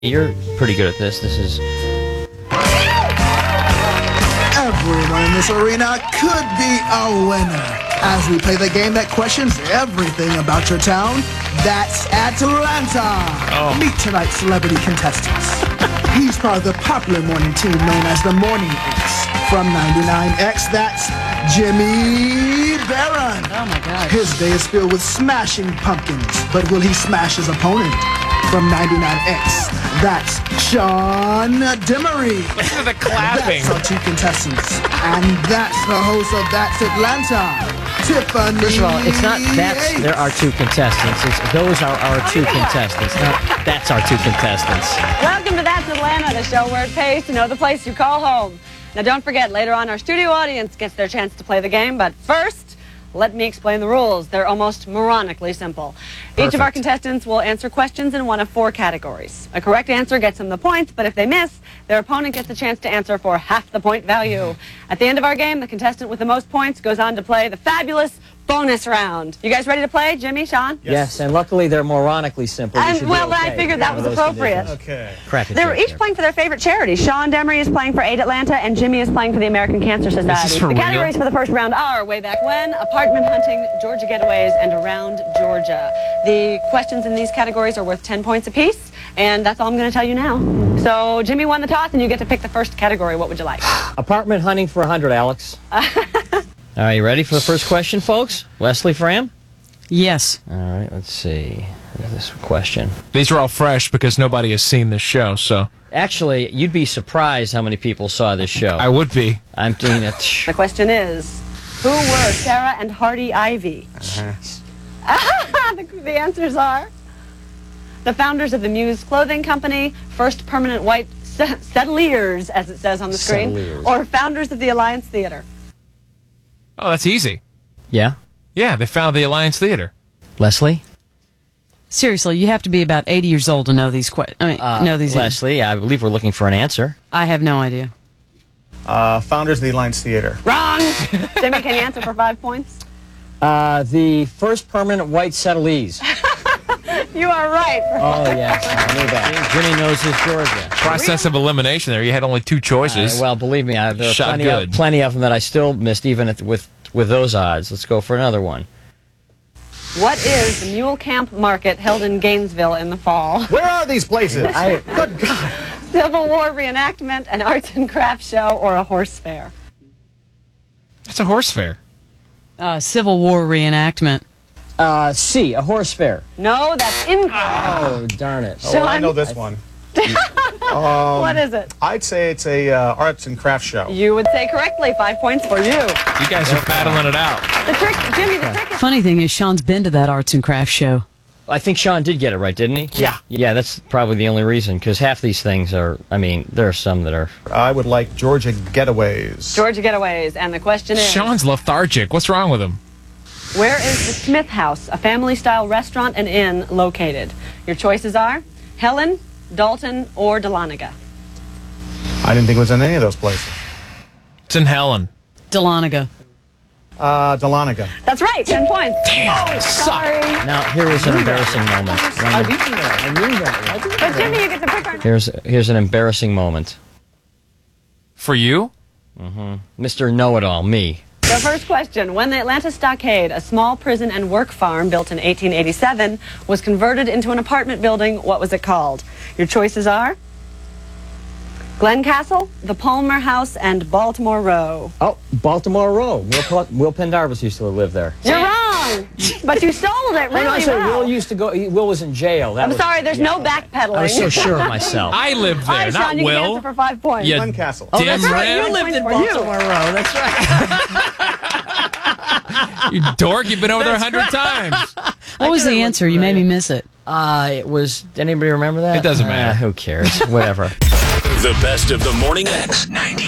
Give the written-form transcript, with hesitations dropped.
You're pretty good at this. This is... Everyone in this arena could be a winner. As we play the game that questions everything about your town, that's Atlanta. Meet tonight's celebrity contestants. He's part of the popular morning team known as the Morning X. From 99X, that's Jimmy Barron. Oh my God. His day is filled with smashing pumpkins, but will he smash his opponent? From 99X, that's Sean Demery. Listen to the clapping. That's our two contestants. And that's the host of That's Atlanta, Tiffany. First of all, it's not that's there are two contestants. It's those are our two contestants, not that's our two contestants. Welcome to That's Atlanta, the show where it pays to know the place you call home. Now, don't forget, later on, our studio audience gets their chance to play the game, but first, let me explain the rules. They're almost moronically simple. Each of our contestants will answer questions in one of 4 categories. A correct answer gets them the point, but if they miss, their opponent gets a chance to answer for half the point value. At the end of our game, the contestant with the most points goes on to play the fabulous bonus round. You guys ready to play, Jimmy, Sean? Yes, and luckily they're moronically simple. And, well, I figured that was appropriate. Okay. They're each playing for their favorite charity. Sean Demery is playing for Aid Atlanta, and Jimmy is playing for the American Cancer Society. The categories for the first round are Way Back When, Apartment Hunting, Georgia Getaways, and Around Georgia. The questions in these categories are worth 10 points apiece, and that's all I'm going to tell you now. So, Jimmy won the toss, and you get to pick the first category. What would you like? Apartment hunting for 100, Alex. All right, you ready for the first question, folks? Leslie Fram? Yes. All right, let's see. This question. These are all fresh because nobody has seen this show, so... Actually, you'd be surprised how many people saw this show. I would be. I'm doing it. The question is, who were Sarah and Hardy Ivy? The answers are the founders of the Muse Clothing Company, first permanent white settlers, as it says on the screen, Settlers. or founders of the Alliance Theater. Oh, that's easy. Yeah? Yeah, they found the Alliance Theater. Leslie? Seriously, you have to be about 80 years old to know these know these. Leslie, I believe we're looking for an answer. I have no idea. Founders of the Alliance Theater. Wrong! Jimmy, can you answer for 5 points? The first permanent white settlees. You are right. Oh, yes, I knew that. Jimmy knows his Georgia. Process of elimination there. You had only 2 choices. Well, believe me, there are Shot good. plenty of them that I still missed, even with those odds. Let's go for another one. What is the Mule Camp Market held in Gainesville in the fall? Where are these places? Good God. Civil War reenactment, an arts and crafts show, or a horse fair? It's a horse fair. Civil War reenactment. C, a horse fair. No, that's incorrect. Oh, darn it. Oh, I know this one. What is it? I'd say it's a arts and crafts show. You would say correctly. 5 points for you. You guys are battling it out. The trick, Jimmy, the trick is... Funny thing is, Sean's been to that arts and crafts show. I think Sean did get it right, didn't he? Yeah. Yeah, that's probably the only reason, because half these things are, I mean, there are some that are... I would like Georgia Getaways. Georgia Getaways, and the question is... Sean's lethargic. What's wrong with him? Where is the Smith House, a family-style restaurant and inn, located? Your choices are Helen, Dalton, or Dahlonega. I didn't think it was in any of those places. It's in Helen. Dahlonega. Dahlonega. That's right, 10 points. Damn, Sorry. Now, here is an embarrassing moment. I knew that. But Jimmy, you get to pick our... Here's an embarrassing moment. For you? Mr. Know-It-All, me. The first question. When the Atlanta Stockade, a small prison and work farm built in 1887, was converted into an apartment building, what was it called? Your choices are Glencastle, the Palmer House, and Baltimore Row. Oh, Baltimore Row. Will Pendarvis used to live there. You're wrong! But you sold it really I said well. Will used to go. Will was in jail. I'm sorry, there's no backpedaling. I was so sure of myself. I lived All there, right, not Sean, you can Will. answer for 5 points. Yeah. Glencastle. Oh, Dim that's right. Rim. You lived in For you. Baltimore Row. That's right. You dork. You've been over there 100 times. What was the answer? You made me miss it. It was. Anybody remember that? It doesn't matter. Who cares? Whatever. The best of the Morning X. 90.